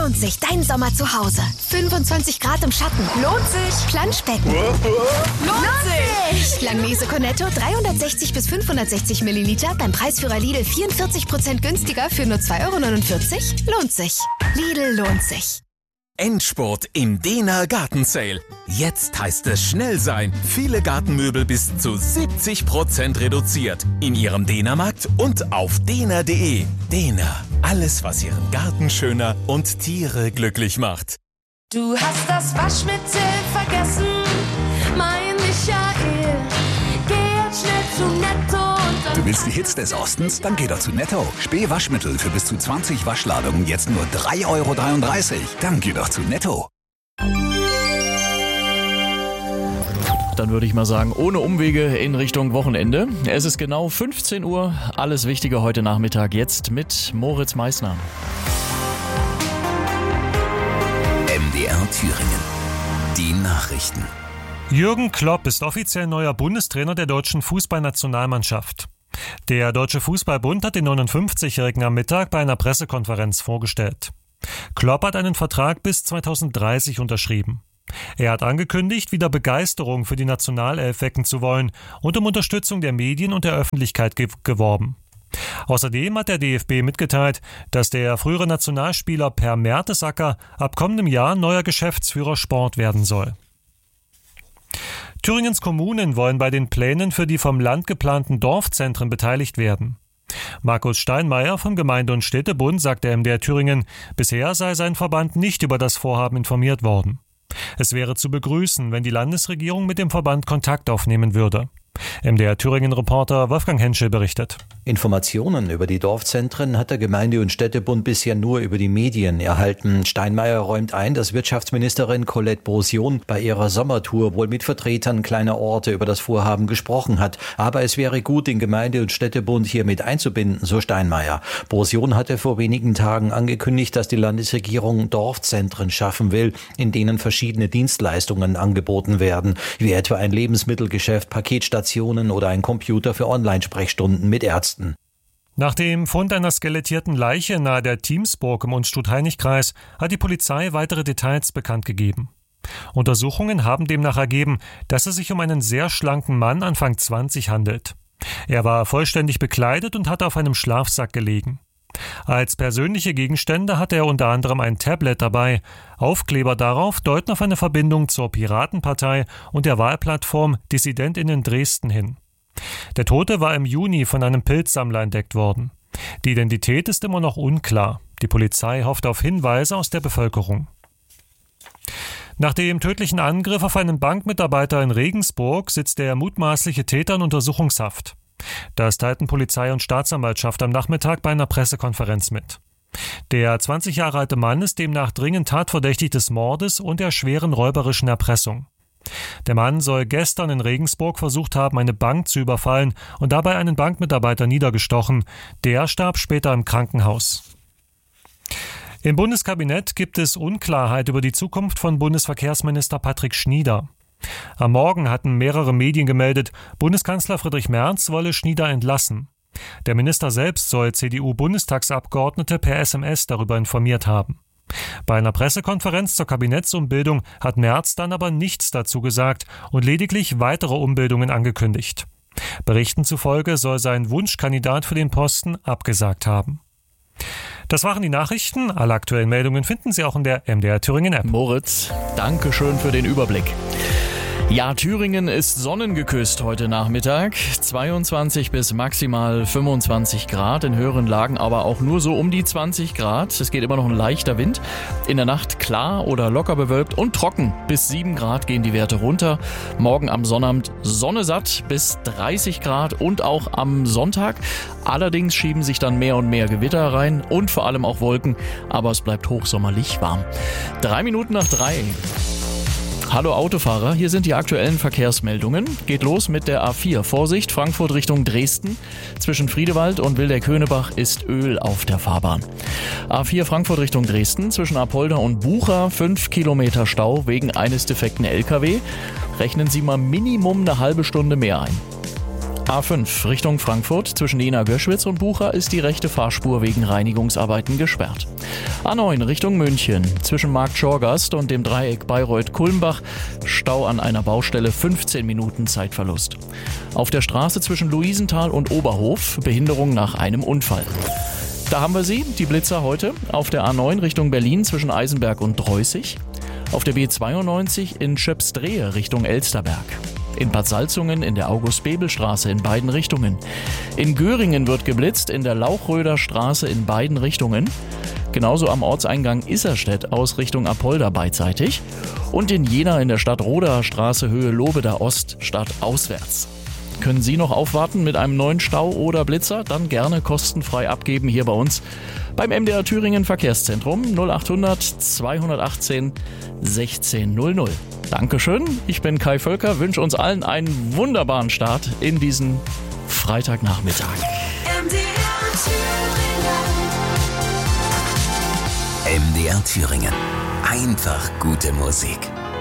lohnt sich dein Sommer zu Hause. 25 Grad im Schatten. Lohnt sich. Planschbecken. Lohnt sich. Langnese Cornetto 360 bis 560 Milliliter beim Preisführer Lidl 44% günstiger für nur 2,49 €. Lohnt sich. Lidl lohnt sich. Endspurt im Dehner Gartensale. Jetzt heißt es schnell sein. Viele Gartenmöbel bis zu 70% reduziert. In Ihrem Dehnermarkt und auf dehner.de. Dehner. Alles, was Ihren Garten schöner und Tiere glücklich macht. Du hast das Waschmittel vergessen, mein Michael. Geh jetzt schnell zu Netto und dann... Du willst die Hits des Ostens? Dann geh doch zu Netto. Späh-Waschmittel für bis zu 20 Waschladungen jetzt nur 3,33 €. Dann geh doch zu Netto. Dann würde ich mal sagen, ohne Umwege in Richtung Wochenende. Es ist genau 15 Uhr. Alles Wichtige heute Nachmittag jetzt mit Moritz Meissner. MDR Thüringen. Die Nachrichten. Jürgen Klopp ist offiziell neuer Bundestrainer der deutschen Fußballnationalmannschaft. Der Deutsche Fußballbund hat den 59-Jährigen am Mittag bei einer Pressekonferenz vorgestellt. Klopp hat einen Vertrag bis 2030 unterschrieben. Er hat angekündigt, wieder Begeisterung für die Nationalelf wecken zu wollen und um Unterstützung der Medien und der Öffentlichkeit geworben. Außerdem hat der DFB mitgeteilt, dass der frühere Nationalspieler Per Mertesacker ab kommendem Jahr neuer Geschäftsführer Sport werden soll. Thüringens Kommunen wollen bei den Plänen für die vom Land geplanten Dorfzentren beteiligt werden. Markus Steinmeier vom Gemeinde- und Städtebund sagt der MDR Thüringen, bisher sei sein Verband nicht über das Vorhaben informiert worden. Es wäre zu begrüßen, wenn die Landesregierung mit dem Verband Kontakt aufnehmen würde. MDR Thüringen-Reporter Wolfgang Henschel berichtet. Informationen über die Dorfzentren hat der Gemeinde- und Städtebund bisher nur über die Medien erhalten. Steinmeier räumt ein, dass Wirtschaftsministerin Colette Brosion bei ihrer Sommertour wohl mit Vertretern kleiner Orte über das Vorhaben gesprochen hat. Aber es wäre gut, den Gemeinde- und Städtebund hier mit einzubinden, so Steinmeier. Brosion hatte vor wenigen Tagen angekündigt, dass die Landesregierung Dorfzentren schaffen will, in denen verschiedene Dienstleistungen angeboten werden, wie etwa ein Lebensmittelgeschäft, Paketstationen oder ein Computer für Online-Sprechstunden mit Ärzten. Nach dem Fund einer skelettierten Leiche nahe der Thiemsburg im Unstrut-Heinig-Kreis hat die Polizei weitere Details bekannt gegeben. Untersuchungen haben demnach ergeben, dass es sich um einen sehr schlanken Mann Anfang 20 handelt. Er war vollständig bekleidet und hatte auf einem Schlafsack gelegen. Als persönliche Gegenstände hatte er unter anderem ein Tablet dabei. Aufkleber darauf deuten auf eine Verbindung zur Piratenpartei und der Wahlplattform DissidentInnen Dresden hin. Der Tote war im Juni von einem Pilzsammler entdeckt worden. Die Identität ist immer noch unklar. Die Polizei hofft auf Hinweise aus der Bevölkerung. Nach dem tödlichen Angriff auf einen Bankmitarbeiter in Regensburg sitzt der mutmaßliche Täter in Untersuchungshaft. Das teilten Polizei und Staatsanwaltschaft am Nachmittag bei einer Pressekonferenz mit. Der 20 Jahre alte Mann ist demnach dringend tatverdächtig des Mordes und der schweren räuberischen Erpressung. Der Mann soll gestern in Regensburg versucht haben, eine Bank zu überfallen und dabei einen Bankmitarbeiter niedergestochen. Der starb später im Krankenhaus. Im Bundeskabinett gibt es Unklarheit über die Zukunft von Bundesverkehrsminister Patrick Schnieder. Am Morgen hatten mehrere Medien gemeldet, Bundeskanzler Friedrich Merz wolle Schnieder entlassen. Der Minister selbst soll CDU-Bundestagsabgeordnete per SMS darüber informiert haben. Bei einer Pressekonferenz zur Kabinettsumbildung hat Merz dann aber nichts dazu gesagt und lediglich weitere Umbildungen angekündigt. Berichten zufolge soll sein Wunschkandidat für den Posten abgesagt haben. Das waren die Nachrichten. Alle aktuellen Meldungen finden Sie auch in der MDR Thüringen App. Moritz, danke schön für den Überblick. Ja, Thüringen ist sonnengeküsst heute Nachmittag. 22 bis maximal 25 Grad, in höheren Lagen aber auch nur so um die 20 Grad. Es geht immer noch ein leichter Wind. In der Nacht klar oder locker bewölkt und trocken. Bis 7 Grad gehen die Werte runter. Morgen am Sonnabend sonnesatt bis 30 Grad und auch am Sonntag. Allerdings schieben sich dann mehr und mehr Gewitter rein und vor allem auch Wolken. Aber es bleibt hochsommerlich warm. 3 Minuten nach 3. Hallo Autofahrer, hier sind die aktuellen Verkehrsmeldungen. Geht los mit der A4. Vorsicht, Frankfurt Richtung Dresden. Zwischen Friedewald und Wildeck-Höhnebach ist Öl auf der Fahrbahn. A4 Frankfurt Richtung Dresden. Zwischen Apolda und Bucha 5 Kilometer Stau wegen eines defekten LKW. Rechnen Sie mal Minimum eine halbe Stunde mehr ein. A5 Richtung Frankfurt zwischen Jena-Göschwitz und Bucha ist die rechte Fahrspur wegen Reinigungsarbeiten gesperrt. A9 Richtung München zwischen Marktschorgast und dem Dreieck Bayreuth-Kulmbach Stau an einer Baustelle, 15 Minuten Zeitverlust. Auf der Straße zwischen Luisenthal und Oberhof Behinderung nach einem Unfall. Da haben wir sie, die Blitzer heute. Auf der A9 Richtung Berlin zwischen Eisenberg und Dreußig. Auf der B92 in Schöpsdrehe Richtung Elsterberg. In Bad Salzungen in der August-Bebel-Straße in beiden Richtungen. In Göringen wird geblitzt, in der Lauchröder Straße in beiden Richtungen. Genauso am Ortseingang Isserstedt aus Richtung Apolda beidseitig. Und in Jena in der Stadtroder Straße Höhe Lobeda Ost stadtauswärts. Können Sie noch aufwarten mit einem neuen Stau oder Blitzer? Dann gerne kostenfrei abgeben hier bei uns beim MDR Thüringen Verkehrszentrum 0800 218 1600. Dankeschön, ich bin Kai Völker, wünsche uns allen einen wunderbaren Start in diesen Freitagnachmittag. MDR Thüringen. Einfach gute Musik.